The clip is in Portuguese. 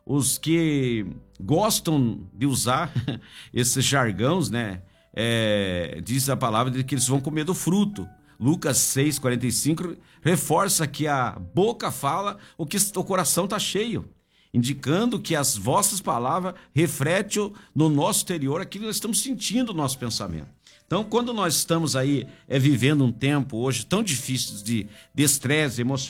os que gostam de usar esses jargões, né? Diz a palavra de que eles vão comer do fruto. Lucas 6,45 reforça que a boca fala o que o coração está cheio, indicando que as vossas palavras refletem no nosso interior aquilo que nós estamos sentindo no nosso pensamento. Então, quando nós estamos aí vivendo um tempo hoje tão difícil de estresse emocional,